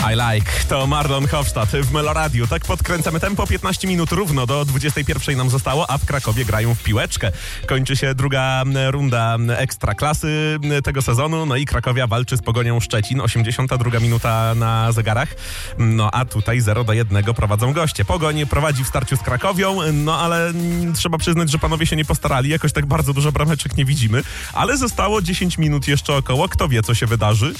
I like. To Marlon Hofstadt w Meloradiu. Tak podkręcamy tempo. 15 minut równo do 21 nam zostało, a w Krakowie grają w piłeczkę. Kończy się druga runda Ekstraklasy tego sezonu. No i Krakowia walczy z Pogonią Szczecin. 82 minuta na zegarach. No a tutaj 0-1 prowadzą goście. Pogoń prowadzi w starciu z Krakowią, no ale trzeba przyznać, że panowie się nie postarali. Jakoś tak bardzo dużo brameczek nie widzimy. Ale zostało 10 minut jeszcze około. Kto wie, co się wydarzy?